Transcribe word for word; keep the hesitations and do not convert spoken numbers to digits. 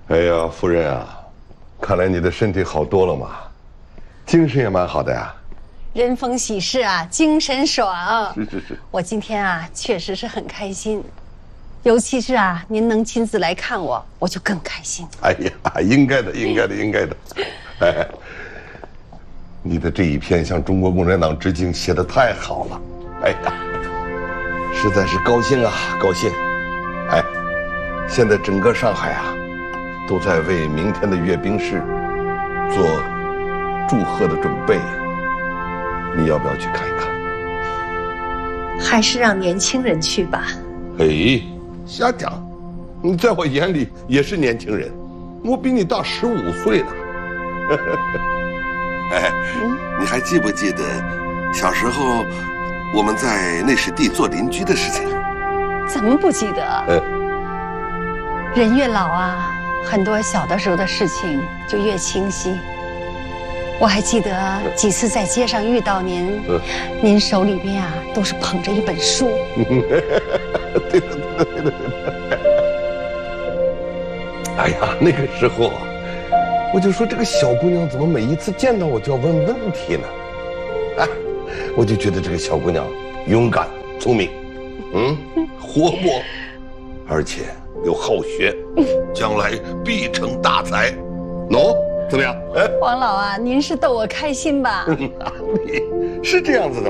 哎呀，夫人啊，看来你的身体好多了嘛，精神也蛮好的呀。 人逢喜事啊，精神爽。 是是是， 我今天啊，确实是很开心，尤其是啊，您能亲自来看我，我就更开心。 哎呀，应该的，应该的，应该的。哎，你的这一篇向中国共产党致敬写得太好了，哎呀，实在是高兴啊，高兴。哎，现在整个上海啊，都在为明天的阅兵式做祝贺的准备。你要不要去看一看？ 还是让年轻人去吧。 哎，瞎讲！你在我眼里也是年轻人，我比你大十五岁呢。哎，你还记不记得小时候我们在内史地做邻居的事情？ 怎么不记得？ 嗯， 人越老啊，很多小的时候的事情就越清晰。我还记得几次在街上遇到您， 嗯、 您手里边啊都是捧着一本书。 对的，对的，对的。哎呀，那个时候啊，我就说这个小姑娘怎么每一次见到我就要问问题呢？哎，我就觉得这个小姑娘勇敢、聪明，嗯，活泼，而且又好学，将来必成大才。喏、no?。怎么样？ 王老啊，您是逗我开心吧？ 是这样子的。